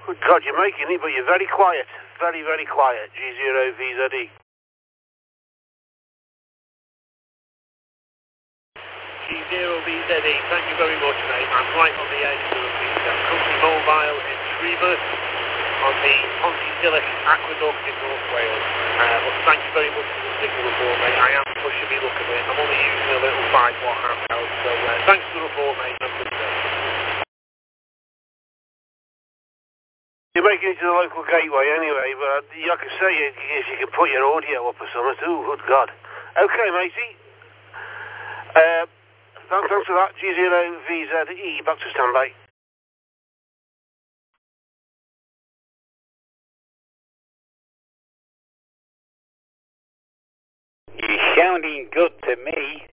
Good God, you're making it, but you're very quiet. Very, very quiet. G0VZE. G0VZE, thank you very much, mate. I'm right on the edge of the company mobile in Shreveport on the Pontydillick Aqueduct in North Wales. But thank you very much for the signal report, mate. I am pushing me luck a bit. I'm only using a little 5-watt handheld, so thanks for the report, mate. Have a good day. You're making it to the local gateway anyway, but like I say, if you can put your audio up or something, ooh, good God. Okay, matey. Thanks for that, G0VZE, back to standby. You're sounding good to me.